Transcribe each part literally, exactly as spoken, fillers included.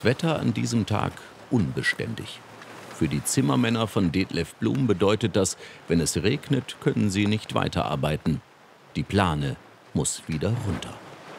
Wetter an diesem Tag unbeständig. Für die Zimmermänner von Detlef Blum bedeutet das, wenn es regnet, können sie nicht weiterarbeiten. Die Plane muss wieder runter.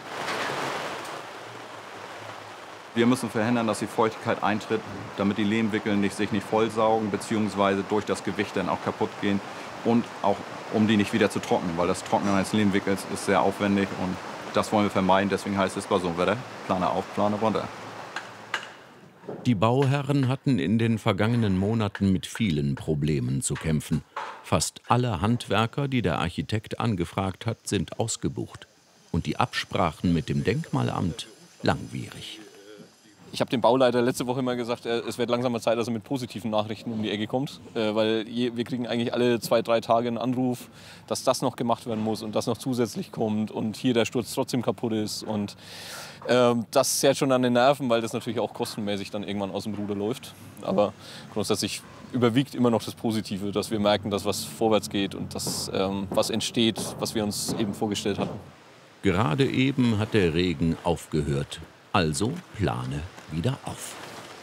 Wir müssen verhindern, dass die Feuchtigkeit eintritt, damit die Lehmwickel nicht, sich nicht vollsaugen bzw. durch das Gewicht dann auch kaputt gehen. Und auch, um die nicht wieder zu trocknen, weil das Trocknen eines Lehmwickels ist sehr aufwendig und das wollen wir vermeiden. Deswegen heißt es bei so einem Wetter, Plane auf, Plane runter. Die Bauherren hatten in den vergangenen Monaten mit vielen Problemen zu kämpfen. Fast alle Handwerker, die der Architekt angefragt hat, sind ausgebucht. Und die Absprachen mit dem Denkmalamt langwierig. Ich habe dem Bauleiter letzte Woche immer gesagt, es wird langsam mal Zeit, dass er mit positiven Nachrichten um die Ecke kommt. Weil wir kriegen eigentlich alle zwei, drei Tage einen Anruf, dass das noch gemacht werden muss und das noch zusätzlich kommt und hier der Sturz trotzdem kaputt ist. Und äh, das zerrt schon an den Nerven, weil das natürlich auch kostenmäßig dann irgendwann aus dem Ruder läuft. Aber grundsätzlich überwiegt immer noch das Positive, dass wir merken, dass was vorwärts geht und dass ähm, was entsteht, was wir uns eben vorgestellt hatten. Gerade eben hat der Regen aufgehört. Also Plane wieder auf.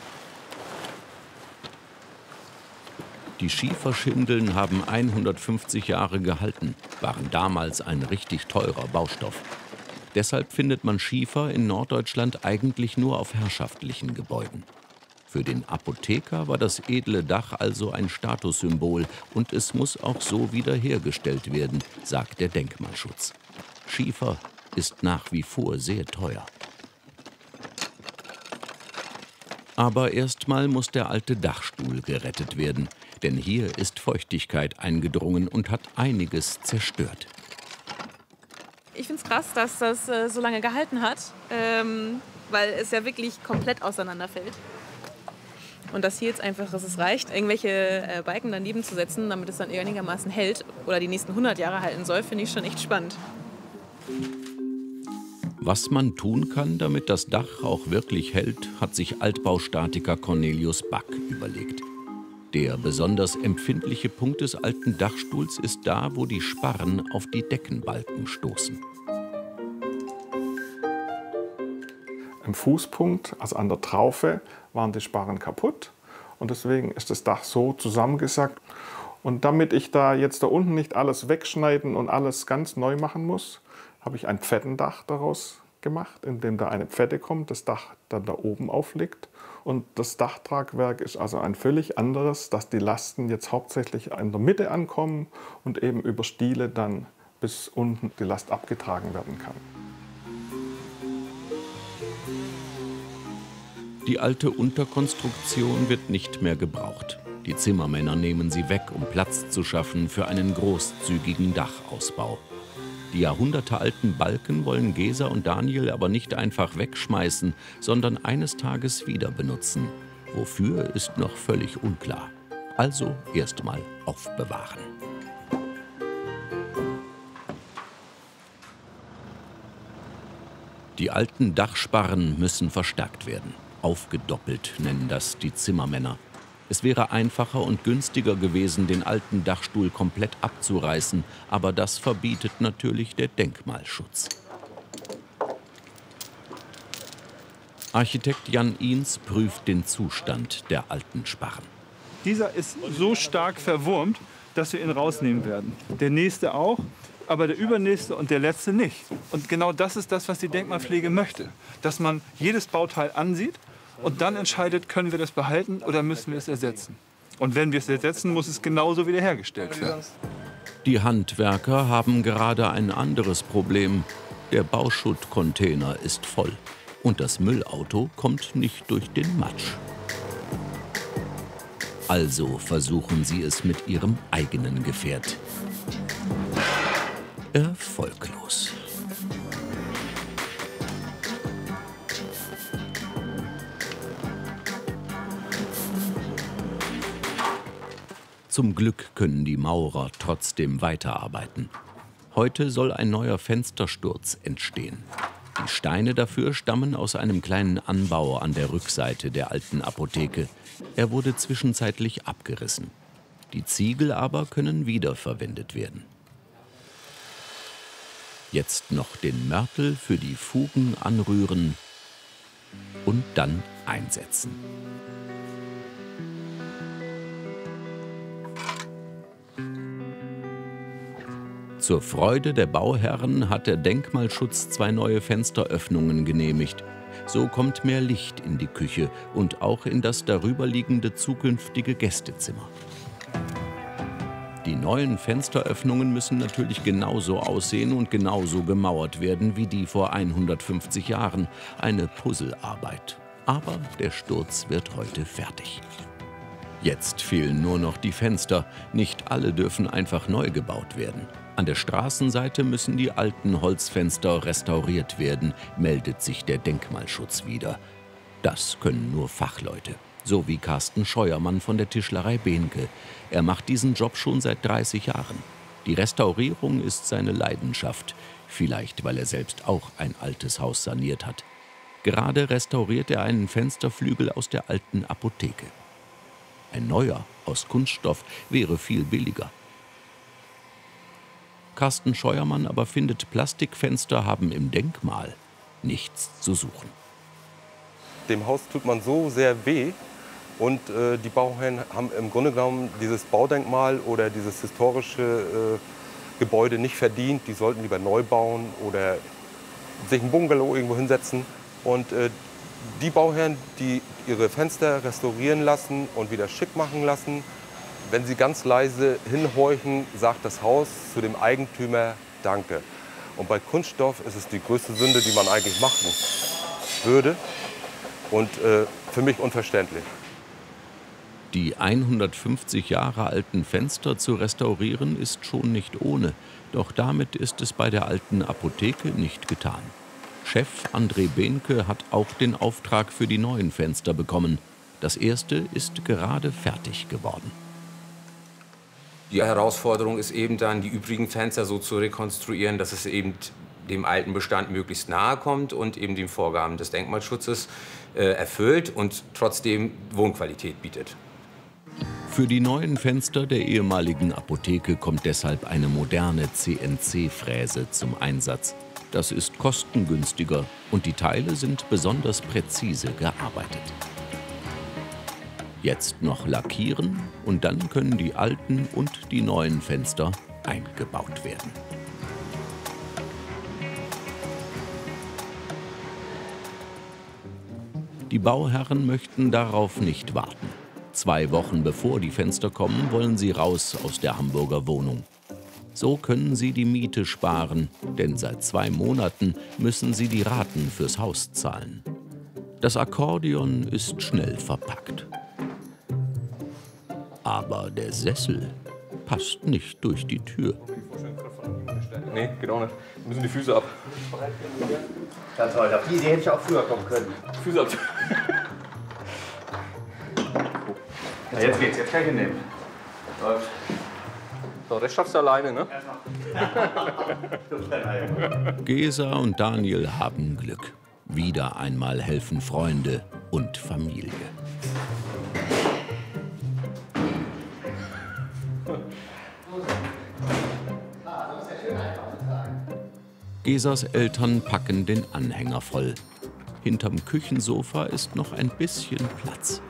Die Schieferschindeln haben hundertfünfzig Jahre gehalten, waren damals ein richtig teurer Baustoff. Deshalb findet man Schiefer in Norddeutschland eigentlich nur auf herrschaftlichen Gebäuden. Für den Apotheker war das edle Dach also ein Statussymbol und es muss auch so wiederhergestellt werden, sagt der Denkmalschutz. Schiefer ist nach wie vor sehr teuer. Aber erstmal muss der alte Dachstuhl gerettet werden, denn hier ist Feuchtigkeit eingedrungen und hat einiges zerstört. Ich finde es krass, dass das äh, so lange gehalten hat, ähm, weil es ja wirklich komplett auseinanderfällt. Und dass hier jetzt einfach, dass es reicht, irgendwelche äh, Balken daneben zu setzen, damit es dann einigermaßen hält oder die nächsten hundert Jahre halten soll, finde ich schon echt spannend. Was man tun kann, damit das Dach auch wirklich hält, hat sich Altbaustatiker Cornelius Back überlegt. Der besonders empfindliche Punkt des alten Dachstuhls ist da, wo die Sparren auf die Deckenbalken stoßen. Am Fußpunkt, also an der Traufe, waren die Sparren kaputt. Und deswegen ist das Dach so zusammengesackt. Und damit ich da jetzt da unten nicht alles wegschneiden und alles ganz neu machen muss, habe ich ein Pfettendach daraus gemacht, in dem da eine Pfette kommt, das Dach dann da oben aufliegt. Und das Dachtragwerk ist also ein völlig anderes, dass die Lasten jetzt hauptsächlich in der Mitte ankommen und eben über Stiele dann bis unten die Last abgetragen werden kann. Die alte Unterkonstruktion wird nicht mehr gebraucht. Die Zimmermänner nehmen sie weg, um Platz zu schaffen für einen großzügigen Dachausbau. Die jahrhundertealten Balken wollen Gesa und Daniel aber nicht einfach wegschmeißen, sondern eines Tages wieder benutzen. Wofür ist noch völlig unklar. Also erstmal aufbewahren. Die alten Dachsparren müssen verstärkt werden. Aufgedoppelt nennen das die Zimmermänner. Es wäre einfacher und günstiger gewesen, den alten Dachstuhl komplett abzureißen, aber das verbietet natürlich der Denkmalschutz. Architekt Jan Ihns prüft den Zustand der alten Sparren. Dieser ist so stark verwurmt, dass wir ihn rausnehmen werden. Der nächste auch, aber der übernächste und der letzte nicht. Und genau das ist das, was die Denkmalpflege möchte. Dass man jedes Bauteil ansieht und dann entscheidet, können wir das behalten oder müssen wir es ersetzen. Und wenn wir es ersetzen, muss es genauso wiederhergestellt werden. Die Handwerker haben gerade ein anderes Problem. Der Bauschuttcontainer ist voll. Und das Müllauto kommt nicht durch den Matsch. Also versuchen sie es mit ihrem eigenen Gefährt. Erfolglos. Zum Glück können die Maurer trotzdem weiterarbeiten. Heute soll ein neuer Fenstersturz entstehen. Die Steine dafür stammen aus einem kleinen Anbau an der Rückseite der alten Apotheke. Er wurde zwischenzeitlich abgerissen. Die Ziegel aber können wiederverwendet werden. Jetzt noch den Mörtel für die Fugen anrühren und dann einsetzen. Zur Freude der Bauherren hat der Denkmalschutz zwei neue Fensteröffnungen genehmigt. So kommt mehr Licht in die Küche und auch in das darüberliegende zukünftige Gästezimmer. Die neuen Fensteröffnungen müssen natürlich genauso aussehen und genauso gemauert werden wie die vor hundertfünfzig Jahren. Eine Puzzlearbeit. Aber der Sturz wird heute fertig. Jetzt fehlen nur noch die Fenster. Nicht alle dürfen einfach neu gebaut werden. An der Straßenseite müssen die alten Holzfenster restauriert werden, meldet sich der Denkmalschutz wieder. Das können nur Fachleute. So wie Carsten Scheuermann von der Tischlerei Behnke. Er macht diesen Job schon seit dreißig Jahren. Die Restaurierung ist seine Leidenschaft. Vielleicht, weil er selbst auch ein altes Haus saniert hat. Gerade restauriert er einen Fensterflügel aus der alten Apotheke. Ein neuer aus Kunststoff wäre viel billiger. Carsten Scheuermann aber findet, Plastikfenster haben im Denkmal nichts zu suchen. Dem Haus tut man so sehr weh und äh, die Bauherren haben im Grunde genommen dieses Baudenkmal oder dieses historische äh, Gebäude nicht verdient. Die sollten lieber neu bauen oder sich ein Bungalow irgendwo hinsetzen. Und äh, die Bauherren, die ihre Fenster restaurieren lassen und wieder schick machen lassen, wenn sie ganz leise hinhorchen, sagt das Haus zu dem Eigentümer Danke. Und bei Kunststoff ist es die größte Sünde, die man eigentlich machen würde. Und äh, für mich unverständlich. Die hundertfünfzig Jahre alten Fenster zu restaurieren ist schon nicht ohne. Doch damit ist es bei der alten Apotheke nicht getan. Chef André Behnke hat auch den Auftrag für die neuen Fenster bekommen. Das erste ist gerade fertig geworden. Die Herausforderung ist eben dann, die übrigen Fenster so zu rekonstruieren, dass es eben dem alten Bestand möglichst nahe kommt und eben den Vorgaben des Denkmalschutzes äh, erfüllt und trotzdem Wohnqualität bietet. Für die neuen Fenster der ehemaligen Apotheke kommt deshalb eine moderne C N C-Fräse zum Einsatz. Das ist kostengünstiger und die Teile sind besonders präzise gearbeitet. Jetzt noch lackieren und dann können die alten und die neuen Fenster eingebaut werden. Die Bauherren möchten darauf nicht warten. Zwei Wochen bevor die Fenster kommen, wollen sie raus aus der Hamburger Wohnung. So können sie die Miete sparen, denn seit zwei Monaten müssen sie die Raten fürs Haus zahlen. Das Akkordeon ist schnell verpackt. Aber der Sessel passt nicht durch die Tür. Nee, geht auch nicht. Wir müssen die Füße ab. Ganz toll, auf die Idee hätte ich auch früher kommen können. Füße ab. Ja, jetzt geht's, jetzt kann ich ihn nehmen. Läuft. So, das schaffst du alleine, ne? Gesa und Daniel haben Glück. Wieder einmal helfen Freunde und Familie. Gesas Eltern packen den Anhänger voll. Hinterm Küchensofa ist noch ein bisschen Platz.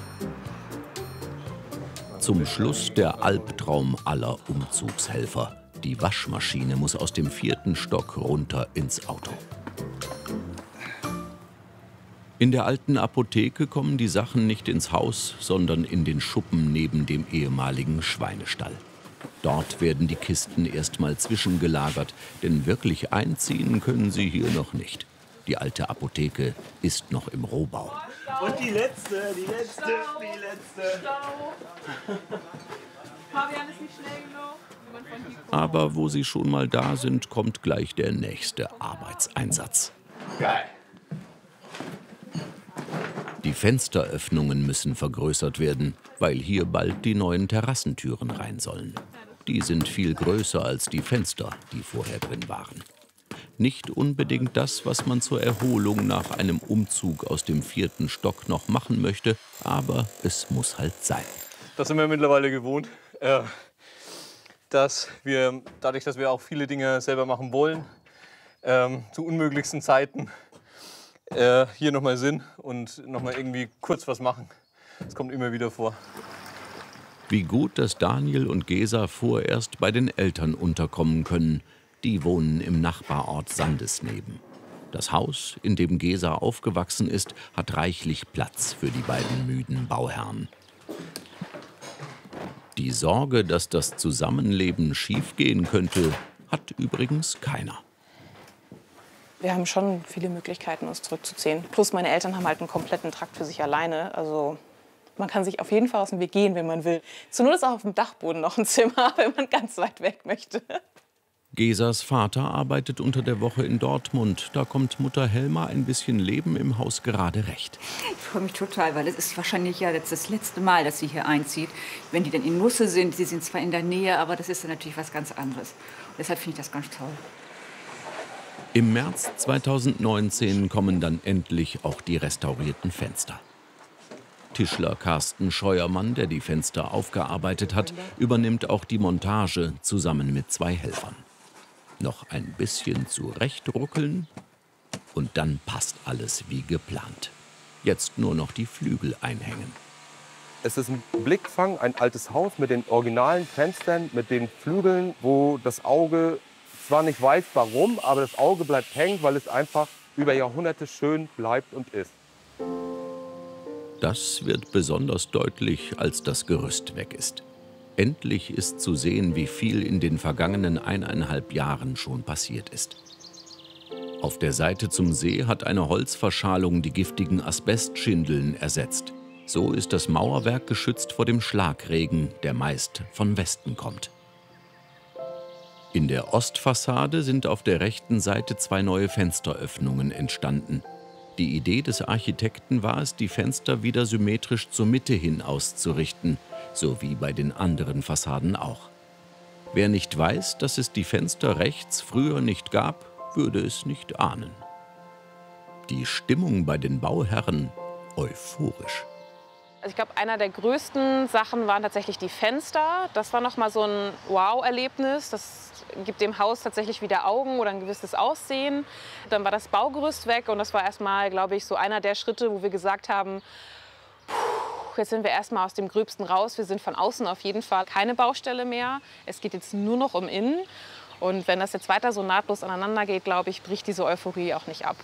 Zum Schluss der Albtraum aller Umzugshelfer. Die Waschmaschine muss aus dem vierten Stock runter ins Auto. In der alten Apotheke kommen die Sachen nicht ins Haus, sondern in den Schuppen neben dem ehemaligen Schweinestall. Dort werden die Kisten erstmal zwischengelagert, denn wirklich einziehen können sie hier noch nicht. Die alte Apotheke ist noch im Rohbau. Und die letzte, die letzte, die letzte. Fabian ist nicht schnell genug. Aber wo sie schon mal da sind, kommt gleich der nächste Arbeitseinsatz. Geil. Die Fensteröffnungen müssen vergrößert werden, weil hier bald die neuen Terrassentüren rein sollen. Die sind viel größer als die Fenster, die vorher drin waren. Nicht unbedingt das, was man zur Erholung nach einem Umzug aus dem vierten Stock noch machen möchte, aber es muss halt sein. Das sind wir mittlerweile gewohnt, äh, dass wir, dadurch, dass wir auch viele Dinge selber machen wollen, ähm, zu unmöglichsten Zeiten, äh, hier nochmal Sinn und nochmal irgendwie kurz was machen. Das kommt immer wieder vor. Wie gut, dass Daniel und Gesa vorerst bei den Eltern unterkommen können. Die wohnen im Nachbarort Sandesneben. Das Haus, in dem Gesa aufgewachsen ist, hat reichlich Platz für die beiden müden Bauherren. Die Sorge, dass das Zusammenleben schiefgehen könnte, hat übrigens keiner. Wir haben schon viele Möglichkeiten, uns zurückzuziehen. Plus meine Eltern haben halt einen kompletten Trakt für sich alleine. Also man kann sich auf jeden Fall aus dem Weg gehen, wenn man will. Zur Not ist auch auf dem Dachboden noch ein Zimmer, wenn man ganz weit weg möchte. Gesas Vater arbeitet unter der Woche in Dortmund. Da kommt Mutter Helma ein bisschen Leben im Haus gerade recht. Ich freue mich total, weil es ist wahrscheinlich ja jetzt das letzte Mal, dass sie hier einzieht. Wenn die dann in Nusse sind, sie sind zwar in der Nähe, aber das ist dann natürlich was ganz anderes. Und deshalb finde ich das ganz toll. Im März zweitausendneunzehn kommen dann endlich auch die restaurierten Fenster. Tischler Carsten Scheuermann, der die Fenster aufgearbeitet hat, übernimmt auch die Montage zusammen mit zwei Helfern. Noch ein bisschen zurechtruckeln und dann passt alles wie geplant. Jetzt nur noch die Flügel einhängen. Es ist ein Blickfang, ein altes Haus mit den originalen Fenstern, mit den Flügeln, wo das Auge zwar nicht weiß, warum, aber das Auge bleibt hängen, weil es einfach über Jahrhunderte schön bleibt und ist. Das wird besonders deutlich, als das Gerüst weg ist. Endlich ist zu sehen, wie viel in den vergangenen eineinhalb Jahren schon passiert ist. Auf der Seite zum See hat eine Holzverschalung die giftigen Asbestschindeln ersetzt. So ist das Mauerwerk geschützt vor dem Schlagregen, der meist von Westen kommt. In der Ostfassade sind auf der rechten Seite zwei neue Fensteröffnungen entstanden. Die Idee des Architekten war es, die Fenster wieder symmetrisch zur Mitte hin auszurichten, so wie bei den anderen Fassaden auch. Wer nicht weiß, dass es die Fenster rechts früher nicht gab, würde es nicht ahnen. Die Stimmung bei den Bauherren euphorisch. Also ich glaube, einer der größten Sachen waren tatsächlich die Fenster. Das war noch mal so ein Wow-Erlebnis. Das gibt dem Haus tatsächlich wieder Augen oder ein gewisses Aussehen. Dann war das Baugerüst weg und das war erstmal, glaube ich, so einer der Schritte, wo wir gesagt haben, jetzt sind wir erstmal aus dem Gröbsten raus. Wir sind von außen auf jeden Fall keine Baustelle mehr. Es geht jetzt nur noch um innen. Und wenn das jetzt weiter so nahtlos aneinander geht, glaube ich, bricht diese Euphorie auch nicht ab.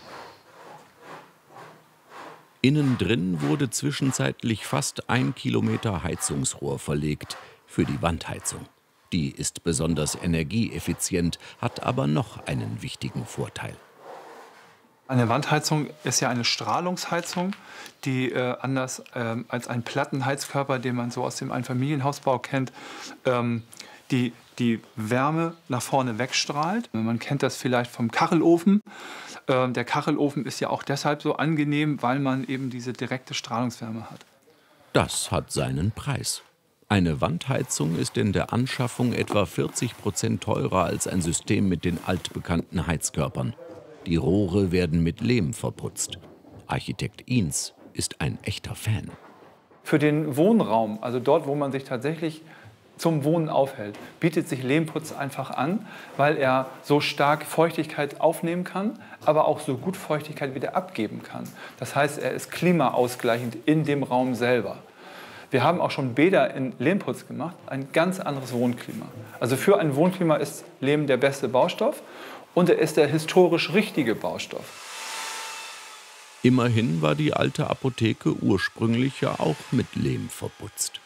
Innen drin wurde zwischenzeitlich fast ein Kilometer Heizungsrohr verlegt für die Wandheizung. Die ist besonders energieeffizient, hat aber noch einen wichtigen Vorteil. Eine Wandheizung ist ja eine Strahlungsheizung, die äh, anders äh, als ein Plattenheizkörper, den man so aus dem Einfamilienhausbau kennt, ähm, die die Wärme nach vorne wegstrahlt. Man kennt das vielleicht vom Kachelofen. Äh, der Kachelofen ist ja auch deshalb so angenehm, weil man eben diese direkte Strahlungswärme hat. Das hat seinen Preis. Eine Wandheizung ist in der Anschaffung etwa vierzig Prozent teurer als ein System mit den altbekannten Heizkörpern. Die Rohre werden mit Lehm verputzt. Architekt Ihns ist ein echter Fan. Für den Wohnraum, also dort, wo man sich tatsächlich zum Wohnen aufhält, bietet sich Lehmputz einfach an, weil er so stark Feuchtigkeit aufnehmen kann, aber auch so gut Feuchtigkeit wieder abgeben kann. Das heißt, er ist klimaausgleichend in dem Raum selber. Wir haben auch schon Bäder in Lehmputz gemacht, ein ganz anderes Wohnklima. Also für ein Wohnklima ist Lehm der beste Baustoff und er ist der historisch richtige Baustoff. Immerhin war die alte Apotheke ursprünglich ja auch mit Lehm verputzt.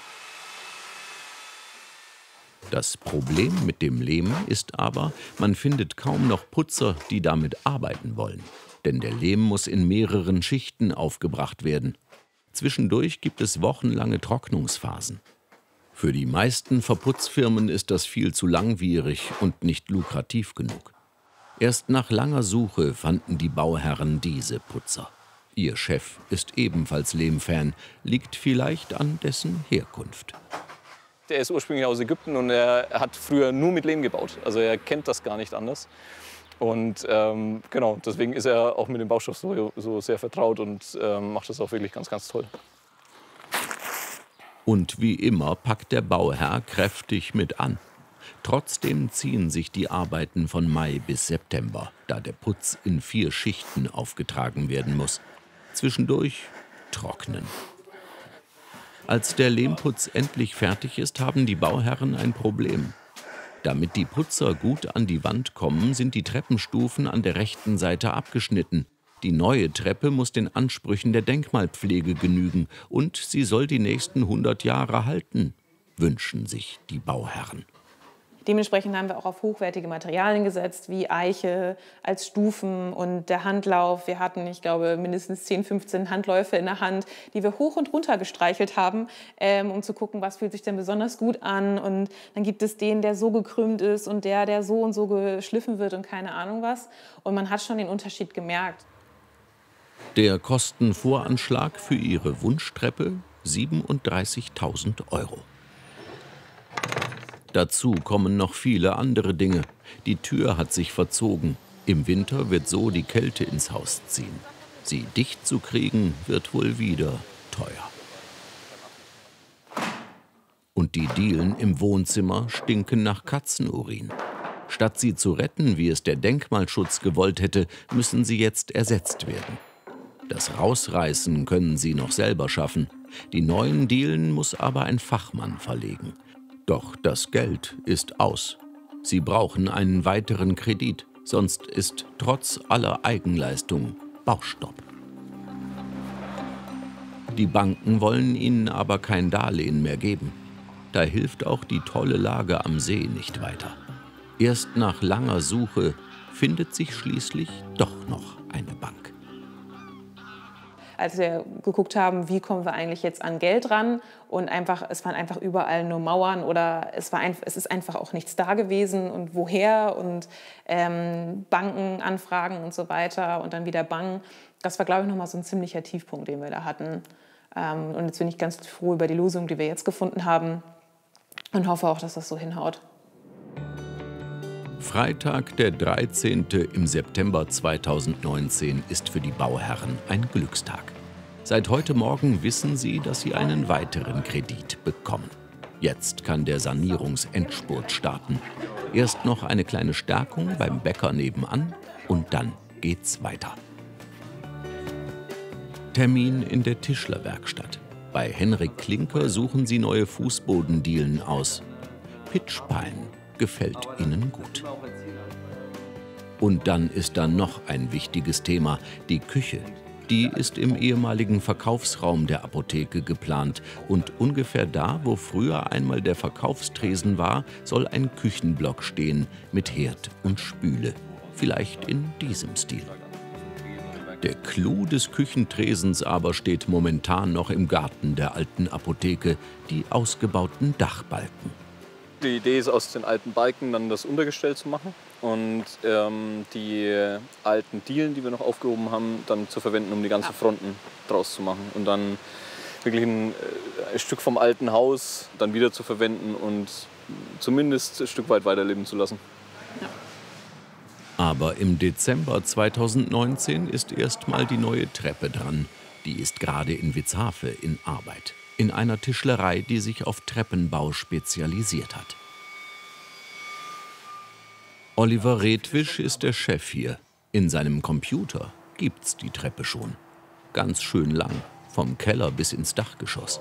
Das Problem mit dem Lehm ist aber, man findet kaum noch Putzer, die damit arbeiten wollen. Denn der Lehm muss in mehreren Schichten aufgebracht werden. Zwischendurch gibt es wochenlange Trocknungsphasen. Für die meisten Verputzfirmen ist das viel zu langwierig und nicht lukrativ genug. Erst nach langer Suche fanden die Bauherren diese Putzer. Ihr Chef ist ebenfalls Lehmfan, liegt vielleicht an dessen Herkunft. Der ist ursprünglich aus Ägypten und er hat früher nur mit Lehm gebaut. Also er kennt das gar nicht anders. Und ähm, genau, deswegen ist er auch mit dem Baustoff so, so sehr vertraut und ähm, macht das auch wirklich ganz, ganz toll. Und wie immer packt der Bauherr kräftig mit an. Trotzdem ziehen sich die Arbeiten von Mai bis September, da der Putz in vier Schichten aufgetragen werden muss. Zwischendurch trocknen. Als der Lehmputz endlich fertig ist, haben die Bauherren ein Problem. Damit die Putzer gut an die Wand kommen, sind die Treppenstufen an der rechten Seite abgeschnitten. Die neue Treppe muss den Ansprüchen der Denkmalpflege genügen und sie soll die nächsten hundert Jahre halten, wünschen sich die Bauherren. Dementsprechend haben wir auch auf hochwertige Materialien gesetzt, wie Eiche als Stufen und der Handlauf. Wir hatten, ich glaube, mindestens zehn, fünfzehn Handläufe in der Hand, die wir hoch und runter gestreichelt haben, ähm, um zu gucken, was fühlt sich denn besonders gut an. Und dann gibt es den, der so gekrümmt ist und der, der so und so geschliffen wird und keine Ahnung was. Und man hat schon den Unterschied gemerkt. Der Kostenvoranschlag für ihre Wunschtreppe siebenunddreißigtausend Euro. Dazu kommen noch viele andere Dinge. Die Tür hat sich verzogen. Im Winter wird so die Kälte ins Haus ziehen. Sie dicht zu kriegen, wird wohl wieder teuer. Und die Dielen im Wohnzimmer stinken nach Katzenurin. Statt sie zu retten, wie es der Denkmalschutz gewollt hätte, müssen sie jetzt ersetzt werden. Das Rausreißen können sie noch selber schaffen. Die neuen Dielen muss aber ein Fachmann verlegen. Doch das Geld ist aus. Sie brauchen einen weiteren Kredit, sonst ist trotz aller Eigenleistung Baustopp. Die Banken wollen ihnen aber kein Darlehen mehr geben. Da hilft auch die tolle Lage am See nicht weiter. Erst nach langer Suche findet sich schließlich doch noch eine Bank. Als wir geguckt haben, wie kommen wir eigentlich jetzt an Geld ran und einfach, es waren einfach überall nur Mauern oder es, war ein, es ist einfach auch nichts da gewesen und woher und ähm, Bankenanfragen und so weiter und dann wieder bangen. Das war, glaube ich, nochmal so ein ziemlicher Tiefpunkt, den wir da hatten. Ähm, und jetzt bin ich ganz froh über die Lösung, die wir jetzt gefunden haben und hoffe auch, dass das so hinhaut. Freitag, der dreizehnte im September zweitausendneunzehn, ist für die Bauherren ein Glückstag. Seit heute Morgen wissen sie, dass sie einen weiteren Kredit bekommen. Jetzt kann der Sanierungsendspurt starten. Erst noch eine kleine Stärkung beim Bäcker nebenan und dann geht's weiter. Termin in der Tischlerwerkstatt. Bei Henrik Klinker suchen sie neue Fußbodendielen aus. Pitchpine gefällt ihnen gut. Und dann ist da noch ein wichtiges Thema, die Küche. Die ist im ehemaligen Verkaufsraum der Apotheke geplant. Und ungefähr da, wo früher einmal der Verkaufstresen war, soll ein Küchenblock stehen mit Herd und Spüle. Vielleicht in diesem Stil. Der Clou des Küchentresens aber steht momentan noch im Garten der alten Apotheke, die ausgebauten Dachbalken. Die Idee ist, aus den alten Balken dann das Untergestell zu machen und ähm, die alten Dielen, die wir noch aufgehoben haben, dann zu verwenden, um die ganzen Fronten draus zu machen. Und dann wirklich ein, ein Stück vom alten Haus dann wieder zu verwenden und zumindest ein Stück weit weiterleben zu lassen. Ja. Aber im Dezember zweitausendneunzehn ist erst mal die neue Treppe dran. Die ist gerade in Witzhafe in Arbeit. In einer Tischlerei, die sich auf Treppenbau spezialisiert hat. Oliver Redwisch ist der Chef hier. In seinem Computer gibt's die Treppe schon. Ganz schön lang, vom Keller bis ins Dachgeschoss.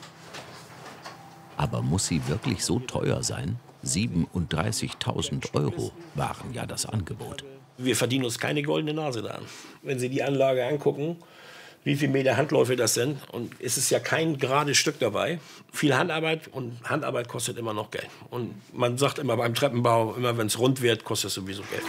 Aber muss sie wirklich so teuer sein? siebenunddreißigtausend Euro waren ja das Angebot. Wir verdienen uns keine goldene Nase daran. Wenn Sie die Anlage angucken, wie viele Meter Handläufe das sind. Und es ist ja kein gerades Stück dabei. Viel Handarbeit und Handarbeit kostet immer noch Geld. Und man sagt immer beim Treppenbau, immer wenn es rund wird, kostet es sowieso Geld.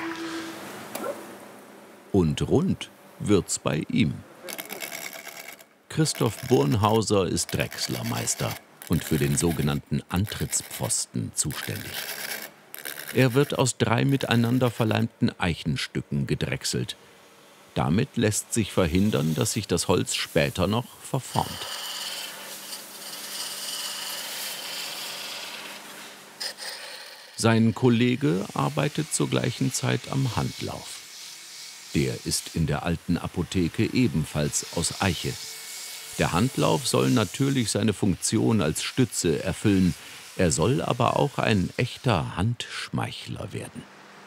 Und rund wird's bei ihm. Christoph Burnhauser ist Drechslermeister und für den sogenannten Antrittspfosten zuständig. Er wird aus drei miteinander verleimten Eichenstücken gedrechselt. Damit lässt sich verhindern, dass sich das Holz später noch verformt. Sein Kollege arbeitet zur gleichen Zeit am Handlauf. Der ist in der alten Apotheke ebenfalls aus Eiche. Der Handlauf soll natürlich seine Funktion als Stütze erfüllen. Er soll aber auch ein echter Handschmeichler werden.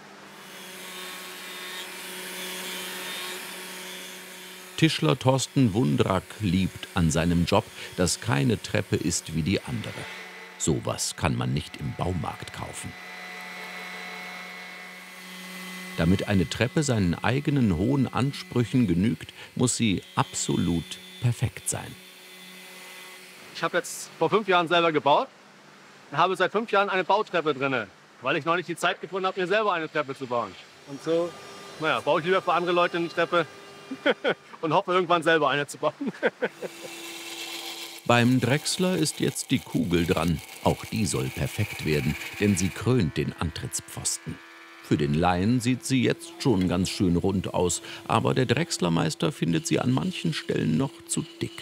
Tischler Thorsten Wundrack liebt an seinem Job, dass keine Treppe ist wie die andere. Sowas kann man nicht im Baumarkt kaufen. Damit eine Treppe seinen eigenen hohen Ansprüchen genügt, muss sie absolut perfekt sein. Ich habe jetzt vor fünf Jahren selber gebaut und habe seit fünf Jahren eine Bautreppe drin, weil ich noch nicht die Zeit gefunden habe, mir selber eine Treppe zu bauen. Und so, naja, baue ich lieber für andere Leute eine Treppe und hoffe, irgendwann selber eine zu bauen. Beim Drechsler ist jetzt die Kugel dran. Auch die soll perfekt werden, denn sie krönt den Antrittspfosten. Für den Laien sieht sie jetzt schon ganz schön rund aus, aber der Drechslermeister findet sie an manchen Stellen noch zu dick.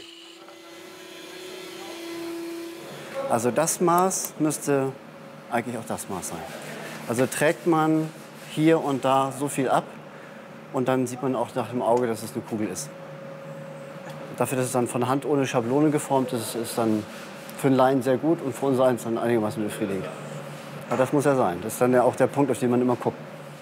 Also das Maß müsste eigentlich auch das Maß sein. Also trägt man hier und da so viel ab und dann sieht man auch nach dem Auge, dass es eine Kugel ist. Dafür, dass es dann von Hand ohne Schablone geformt ist, ist dann für den Laien sehr gut und für uns eins dann einigermaßen befriedigend. Aber das muss ja sein. Das ist dann ja auch der Punkt, auf den man immer guckt.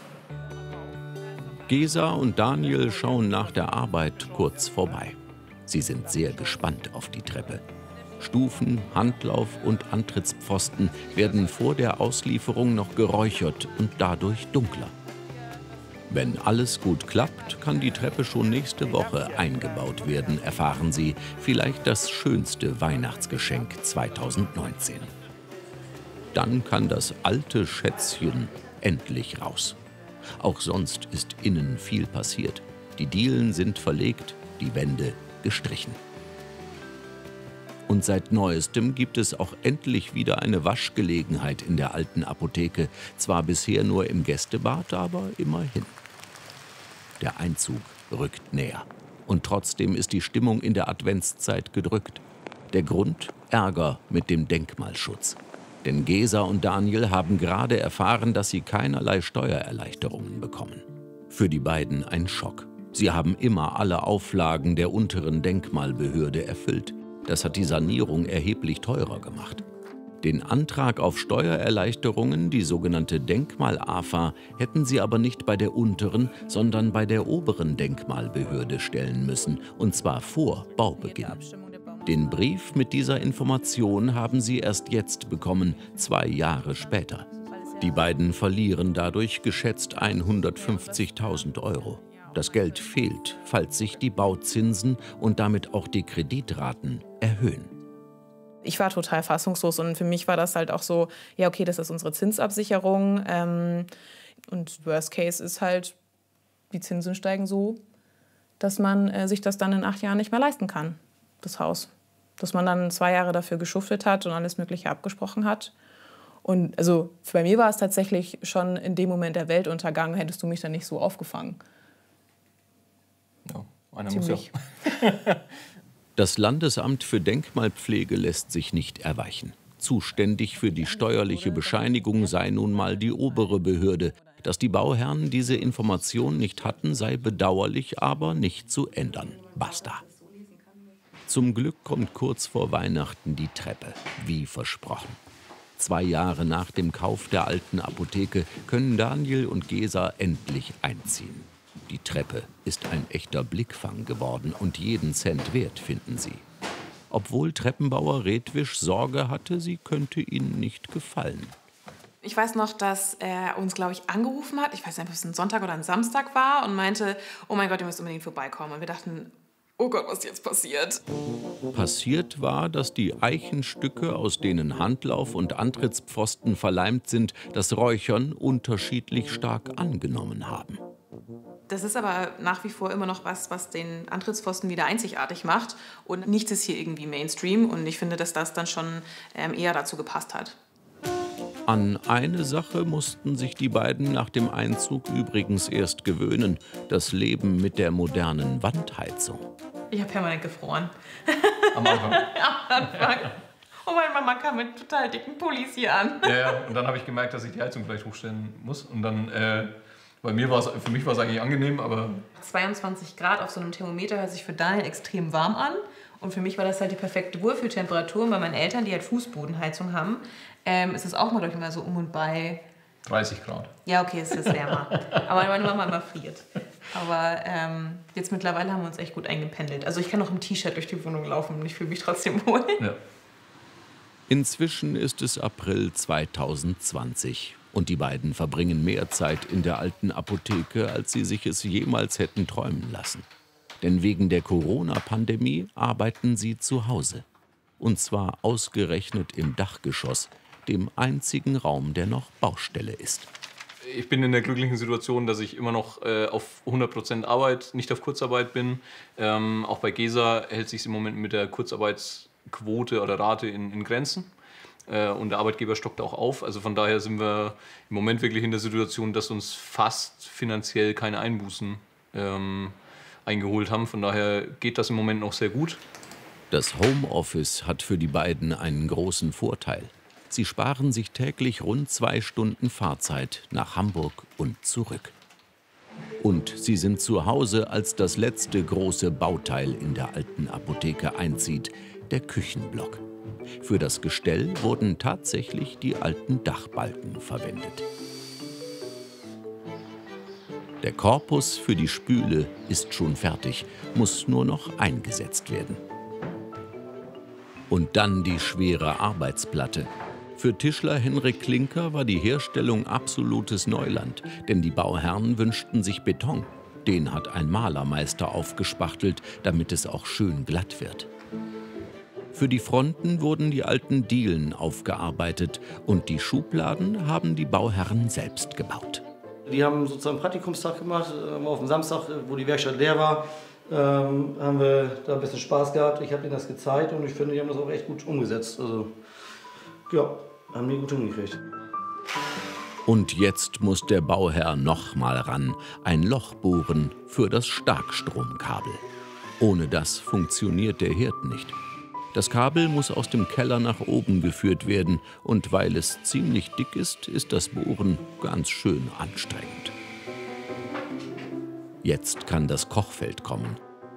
Gesa und Daniel schauen nach der Arbeit kurz vorbei. Sie sind sehr gespannt auf die Treppe. Stufen, Handlauf und Antrittspfosten werden vor der Auslieferung noch geräuchert und dadurch dunkler. Wenn alles gut klappt, kann die Treppe schon nächste Woche eingebaut werden, erfahren Sie. Vielleicht das schönste Weihnachtsgeschenk zweitausendneunzehn. Dann kann das alte Schätzchen endlich raus. Auch sonst ist innen viel passiert. Die Dielen sind verlegt, die Wände gestrichen. Und seit Neuestem gibt es auch endlich wieder eine Waschgelegenheit in der alten Apotheke. Zwar bisher nur im Gästebad, aber immerhin. Der Einzug rückt näher. Und trotzdem ist die Stimmung in der Adventszeit gedrückt. Der Grund? Ärger mit dem Denkmalschutz. Denn Gesa und Daniel haben gerade erfahren, dass sie keinerlei Steuererleichterungen bekommen. Für die beiden ein Schock. Sie haben immer alle Auflagen der unteren Denkmalbehörde erfüllt. Das hat die Sanierung erheblich teurer gemacht. Den Antrag auf Steuererleichterungen, die sogenannte Denkmal-A F A, hätten sie aber nicht bei der unteren, sondern bei der oberen Denkmalbehörde stellen müssen, und zwar vor Baubeginn. Den Brief mit dieser Information haben sie erst jetzt bekommen, zwei Jahre später. Die beiden verlieren dadurch geschätzt hundertfünfzigtausend Euro. Das Geld fehlt, falls sich die Bauzinsen und damit auch die Kreditraten erhöhen. Ich war total fassungslos und für mich war das halt auch so, ja okay, das ist unsere Zinsabsicherung ähm, und Worst Case ist halt, die Zinsen steigen so, dass man äh, sich das dann in acht Jahren nicht mehr leisten kann, das Haus. Dass man dann zwei Jahre dafür geschuftet hat und alles Mögliche abgesprochen hat. Und also bei mir war es tatsächlich schon in dem Moment der Weltuntergang, hättest du mich dann nicht so aufgefangen. Ja, einer muss ja. Das Landesamt für Denkmalpflege lässt sich nicht erweichen. Zuständig für die steuerliche Bescheinigung sei nun mal die obere Behörde. Dass die Bauherren diese Information nicht hatten, sei bedauerlich, aber nicht zu ändern. Basta. Zum Glück kommt kurz vor Weihnachten die Treppe, wie versprochen. Zwei Jahre nach dem Kauf der alten Apotheke können Daniel und Gesa endlich einziehen. Die Treppe ist ein echter Blickfang geworden und jeden Cent wert, finden sie. Obwohl Treppenbauer Redwisch Sorge hatte, sie könnte ihnen nicht gefallen. Ich weiß noch, dass er uns, glaube ich, angerufen hat. Ich weiß nicht, ob es ein Sonntag oder ein Samstag war und meinte, oh mein Gott, ihr müsst unbedingt vorbeikommen. Und wir dachten, oh Gott, was jetzt passiert? Passiert war, dass die Eichenstücke, aus denen Handlauf und Antrittspfosten verleimt sind, das Räuchern unterschiedlich stark angenommen haben. Das ist aber nach wie vor immer noch was, was den Antrittspfosten wieder einzigartig macht. Und nichts ist hier irgendwie Mainstream. Und ich finde, dass das dann schon ähm, eher dazu gepasst hat. An eine Sache mussten sich die beiden nach dem Einzug übrigens erst gewöhnen: das Leben mit der modernen Wandheizung. Ich habe permanent gefroren. Am Anfang? Am Anfang. Und meine Mama kam mit total dicken Pullis hier an. Ja, ja. Und dann habe ich gemerkt, dass ich die Heizung vielleicht hochstellen muss. Und dann, äh, bei mir war es, für mich war es eigentlich angenehm, aber... zweiundzwanzig Grad auf so einem Thermometer hört sich für Daniel extrem warm an. Und für mich war das halt die perfekte Wohlfühltemperatur. Und bei meinen Eltern, die halt Fußbodenheizung haben, ähm, ist es auch mal, glaube ich, immer so um und bei dreißig Grad. Ja, okay, es ist wärmer. Aber meine Mama immer friert. Aber ähm, jetzt mittlerweile haben wir uns echt gut eingependelt. Also ich kann auch im T-Shirt durch die Wohnung laufen und ich fühle mich trotzdem wohl. Ja. Inzwischen ist es April zweitausendzwanzig und die beiden verbringen mehr Zeit in der alten Apotheke, als sie sich es jemals hätten träumen lassen. Denn wegen der Corona-Pandemie arbeiten sie zu Hause. Und zwar ausgerechnet im Dachgeschoss, dem einzigen Raum, der noch Baustelle ist. Ich bin in der glücklichen Situation, dass ich immer noch äh, auf hundert Prozent Arbeit, nicht auf Kurzarbeit bin. Ähm, auch bei Gesa hält sich im Moment mit der Kurzarbeitsquote oder Rate in, in Grenzen. Äh, und der Arbeitgeber stockt auch auf. Also von daher sind wir im Moment wirklich in der Situation, dass uns fast finanziell keine Einbußen ähm, eingeholt haben. Von daher geht das im Moment noch sehr gut. Das Homeoffice hat für die beiden einen großen Vorteil. Sie sparen sich täglich rund zwei Stunden Fahrzeit nach Hamburg und zurück. Und sie sind zu Hause, als das letzte große Bauteil in der alten Apotheke einzieht, der Küchenblock. Für das Gestell wurden tatsächlich die alten Dachbalken verwendet. Der Korpus für die Spüle ist schon fertig, muss nur noch eingesetzt werden. Und dann die schwere Arbeitsplatte. Für Tischler Henrik Klinker war die Herstellung absolutes Neuland, denn die Bauherren wünschten sich Beton. Den hat ein Malermeister aufgespachtelt, damit es auch schön glatt wird. Für die Fronten wurden die alten Dielen aufgearbeitet und die Schubladen haben die Bauherren selbst gebaut. Die haben sozusagen einen Praktikumstag gemacht, auf dem Samstag, wo die Werkstatt leer war. Ähm, haben wir da ein bisschen Spaß gehabt. Ich habe ihnen das gezeigt und ich finde, die haben das auch echt gut umgesetzt. Also, ja, haben die gut hingekriegt. Und jetzt muss der Bauherr noch mal ran, ein Loch bohren für das Starkstromkabel. Ohne das funktioniert der Herd nicht. Das Kabel muss aus dem Keller nach oben geführt werden und weil es ziemlich dick ist, ist das Bohren ganz schön anstrengend. Jetzt kann das Kochfeld kommen.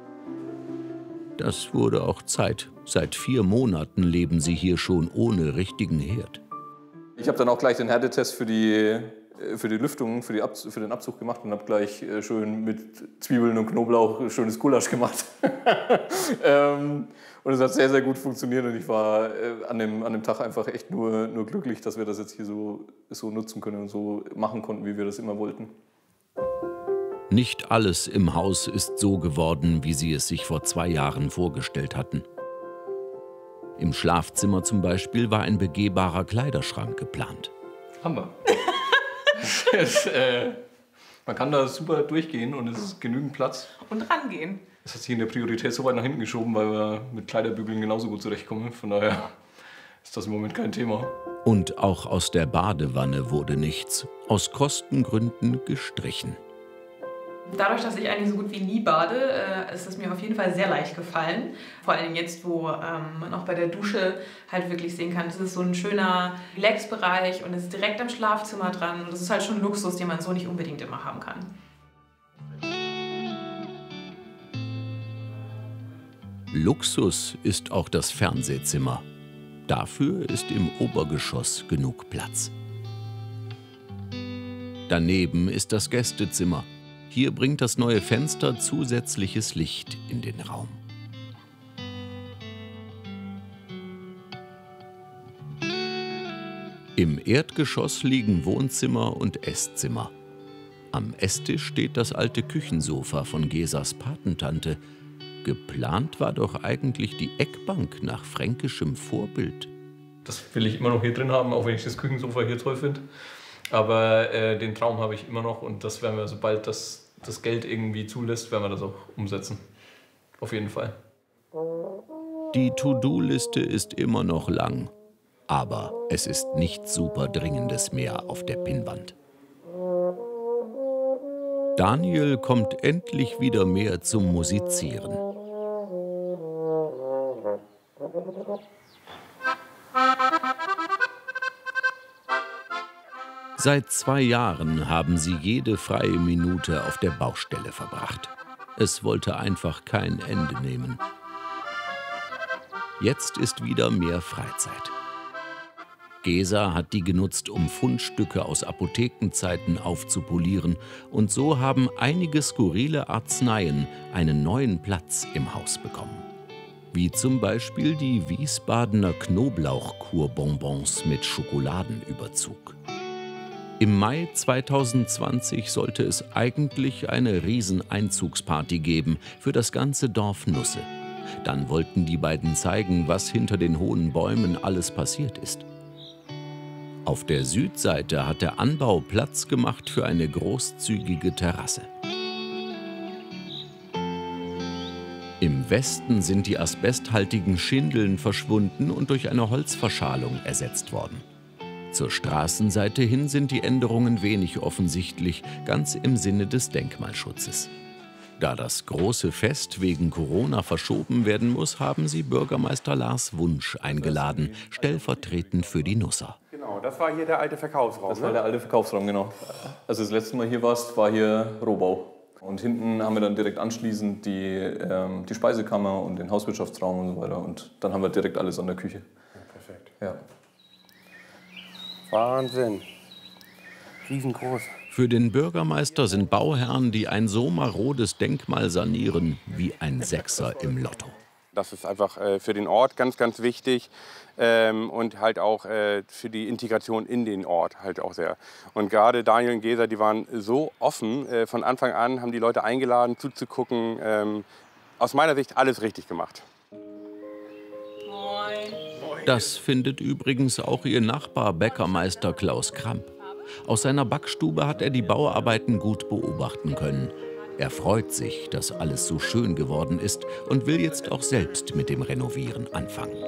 Das wurde auch Zeit. Seit vier Monaten leben sie hier schon ohne richtigen Herd. Ich habe dann auch gleich den Härtetest für die, für die Lüftung, für, die Ab, für den Abzug gemacht und habe gleich schön mit Zwiebeln und Knoblauch schönes Gulasch gemacht. ähm, und es hat sehr, sehr gut funktioniert und ich war äh, an, dem, an dem Tag einfach echt nur, nur glücklich, dass wir das jetzt hier so, so nutzen können und so machen konnten, wie wir das immer wollten. Nicht alles im Haus ist so geworden, wie sie es sich vor zwei Jahren vorgestellt hatten. Im Schlafzimmer zum Beispiel war ein begehbarer Kleiderschrank geplant. Haben wir. es, äh, man kann da super durchgehen und es ist genügend Platz. Und rangehen. Das hat sich in der Priorität so weit nach hinten geschoben, weil wir mit Kleiderbügeln genauso gut zurechtkommen. Von daher ist das im Moment kein Thema. Und auch aus der Badewanne wurde nichts. Aus Kostengründen gestrichen. Dadurch, dass ich eigentlich so gut wie nie bade, äh, ist es mir auf jeden Fall sehr leicht gefallen. Vor allem jetzt, wo ähm, man auch bei der Dusche halt wirklich sehen kann, das ist so ein schöner Relax-Bereich und ist direkt am Schlafzimmer dran. Und das ist halt schon ein Luxus, den man so nicht unbedingt immer haben kann. Luxus ist auch das Fernsehzimmer. Dafür ist im Obergeschoss genug Platz. Daneben ist das Gästezimmer. Hier bringt das neue Fenster zusätzliches Licht in den Raum. Im Erdgeschoss liegen Wohnzimmer und Esszimmer. Am Esstisch steht das alte Küchensofa von Gesas Patentante. Geplant war doch eigentlich die Eckbank nach fränkischem Vorbild. Das will ich immer noch hier drin haben, auch wenn ich das Küchensofa hier toll finde. Aber äh, den Traum habe ich immer noch und das werden wir, sobald das das Geld irgendwie zulässt, werden wir das auch umsetzen. Auf jeden Fall. Die To-Do-Liste ist immer noch lang. Aber es ist nichts super Dringendes mehr auf der Pinnwand. Daniel kommt endlich wieder mehr zum Musizieren. Seit zwei Jahren haben sie jede freie Minute auf der Baustelle verbracht. Es wollte einfach kein Ende nehmen. Jetzt ist wieder mehr Freizeit. Gesa hat die genutzt, um Fundstücke aus Apothekenzeiten aufzupolieren. Und so haben einige skurrile Arzneien einen neuen Platz im Haus bekommen. Wie zum Beispiel die Wiesbadener Knoblauchkurbonbons mit Schokoladenüberzug. Im Mai zweitausendzwanzig sollte es eigentlich eine Rieseneinzugsparty geben für das ganze Dorf Nusse. Dann wollten die beiden zeigen, was hinter den hohen Bäumen alles passiert ist. Auf der Südseite hat der Anbau Platz gemacht für eine großzügige Terrasse. Im Westen sind die asbesthaltigen Schindeln verschwunden und durch eine Holzverschalung ersetzt worden. Zur Straßenseite hin sind die Änderungen wenig offensichtlich, ganz im Sinne des Denkmalschutzes. Da das große Fest wegen Corona verschoben werden muss, haben sie Bürgermeister Lars Wunsch eingeladen, stellvertretend für die Nusser. Genau, das war hier der alte Verkaufsraum. Das war der alte Verkaufsraum, genau. Als du das letzte Mal hier warst, war hier Rohbau. Und hinten haben wir dann direkt anschließend die, ähm, die Speisekammer und den Hauswirtschaftsraum und so weiter. Und dann haben wir direkt alles an der Küche. Ja, perfekt. Ja. Wahnsinn. Riesengroß. Für den Bürgermeister sind Bauherren, die ein so marodes Denkmal sanieren, wie ein Sechser im Lotto. Das ist einfach äh, für den Ort ganz, ganz wichtig ähm, und halt auch äh, für die Integration in den Ort halt auch sehr. Und gerade Daniel und Gesa, die waren so offen, äh, von Anfang an haben die Leute eingeladen, zuzugucken. Ähm, aus meiner Sicht alles richtig gemacht. Das findet übrigens auch ihr Nachbar Bäckermeister Klaus Kramp. Aus seiner Backstube hat er die Bauarbeiten gut beobachten können. Er freut sich, dass alles so schön geworden ist und will jetzt auch selbst mit dem Renovieren anfangen.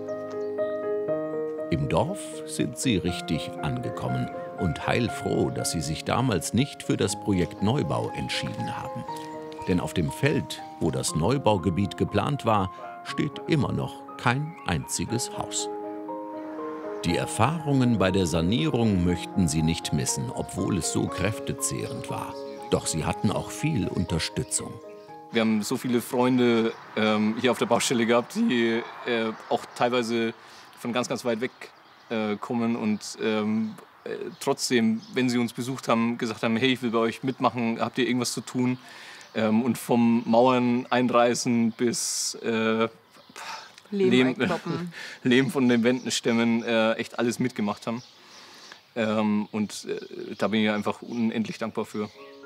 Im Dorf sind sie richtig angekommen und heilfroh, dass sie sich damals nicht für das Projekt Neubau entschieden haben. Denn auf dem Feld, wo das Neubaugebiet geplant war, steht immer noch kein einziges Haus. Die Erfahrungen bei der Sanierung möchten sie nicht missen, obwohl es so kräftezehrend war. Doch sie hatten auch viel Unterstützung. Wir haben so viele Freunde ähm, hier auf der Baustelle gehabt, die äh, auch teilweise von ganz, ganz weit weg äh, kommen und ähm, äh, trotzdem, wenn sie uns besucht haben, gesagt haben, hey, ich will bei euch mitmachen, habt ihr irgendwas zu tun? Ähm, und vom Mauern einreißen bis äh, Lehm, Lehm von den Wänden stemmen, äh, echt alles mitgemacht haben. Ähm, und äh, da bin ich einfach unendlich dankbar für.